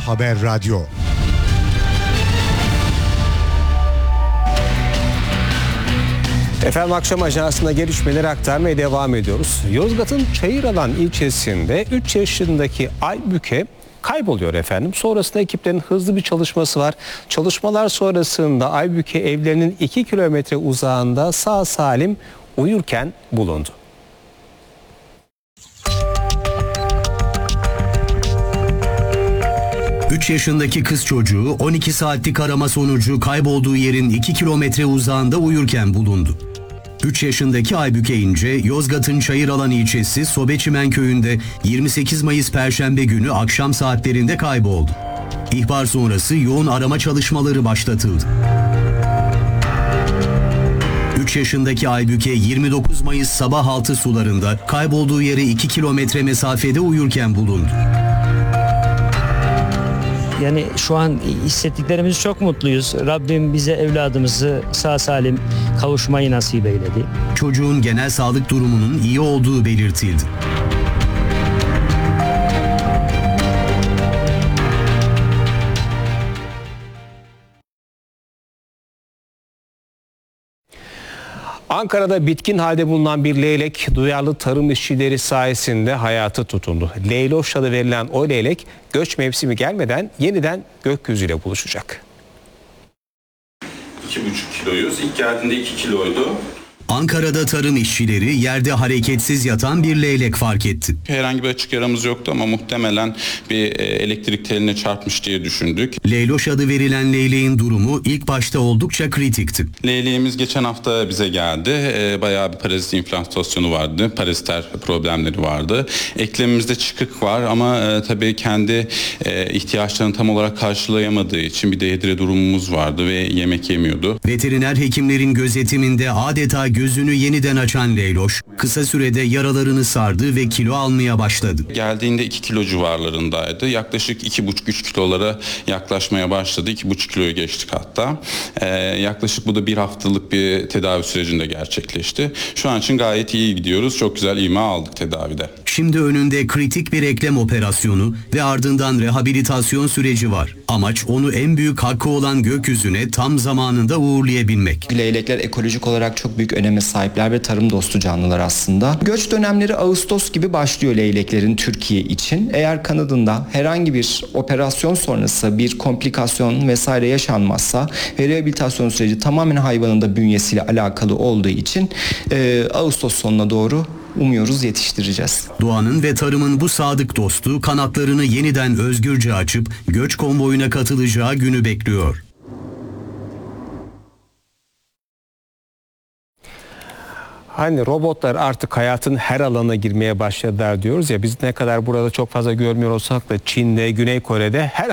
Ana Haber Radyo. Efendim akşam ajansına gelişmeleri aktarmaya devam ediyoruz. Yozgat'ın Çayıralan ilçesinde 3 yaşındaki Aybüke kayboluyor efendim. Sonrasında ekiplerin hızlı bir çalışması var. Çalışmalar sonrasında Aybüke evlerinin 2 kilometre uzağında sağ salim uyurken bulundu. Üç yaşındaki kız çocuğu 12 saatlik arama sonucu kaybolduğu yerin 2 kilometre uzağında uyurken bulundu. 3 yaşındaki Aybüke İnce, Yozgat'ın Çayıralan ilçesi Sobeçimen köyünde 28 Mayıs Perşembe günü akşam saatlerinde kayboldu. İhbar sonrası yoğun arama çalışmaları başlatıldı. 3 yaşındaki Aybüke 29 Mayıs sabah 6 sularında kaybolduğu yere 2 kilometre mesafede uyurken bulundu. Yani şu an hissettiklerimiz çok mutluyuz. Rabbim bize evladımızı sağ salim kavuşmayı nasip eyledi. Çocuğun genel sağlık durumunun iyi olduğu belirtildi. Ankara'da bitkin halde bulunan bir leylek duyarlı tarım işçileri sayesinde hayatı tutundu. Leyloş adı verilen o leylek göç mevsimi gelmeden yeniden gökyüzüyle buluşacak. 2,5 kiloyuz. İlk geldiğinde 2 kiloydu. Ankara'da tarım işçileri yerde hareketsiz yatan bir leylek fark etti. Herhangi bir açık yaramız yoktu ama muhtemelen bir elektrik teline çarpmış diye düşündük. Leyloş adı verilen leyleğin durumu ilk başta oldukça kritikti. Leyleğimiz geçen hafta bize geldi. Bayağı bir parazit inflamasyonu vardı. Paraziter problemleri vardı. Eklemimizde çıkık var ama tabii kendi ihtiyaçlarını tam olarak karşılayamadığı için bir dehidre durumumuz vardı ve yemek yemiyordu. Veteriner hekimlerin gözetiminde adeta gözünü yeniden açan Leyloş, kısa sürede yaralarını sardı ve kilo almaya başladı. Geldiğinde 2 kilo civarlarındaydı. Yaklaşık 2,5-3 kilolara yaklaşmaya başladı. 2,5 kiloyu geçtik hatta. Yaklaşık bu da bir haftalık bir tedavi sürecinde gerçekleşti. Şu an için gayet iyi gidiyoruz. Çok güzel ima aldık tedavide. Şimdi önünde kritik bir eklem operasyonu ve ardından rehabilitasyon süreci var. Amaç onu en büyük hakkı olan gökyüzüne tam zamanında uğurlayabilmek. Leylekler ekolojik olarak çok büyük öneme sahipler ve tarım dostu canlılar aslında. Göç dönemleri Ağustos gibi başlıyor leyleklerin Türkiye için. Eğer kanadında herhangi bir operasyon sonrası bir komplikasyon vesaire yaşanmazsa ve rehabilitasyon süreci tamamen hayvanın da bünyesiyle alakalı olduğu için Ağustos sonuna doğru umuyoruz yetiştireceğiz. Doğanın ve tarımın bu sadık dostu kanatlarını yeniden özgürce açıp göç konvoyuna katılacağı günü bekliyor. Hani robotlar artık hayatın her alanına girmeye başladılar diyoruz ya, biz ne kadar burada çok fazla görmüyor olsak da Çin'de, Güney Kore'de her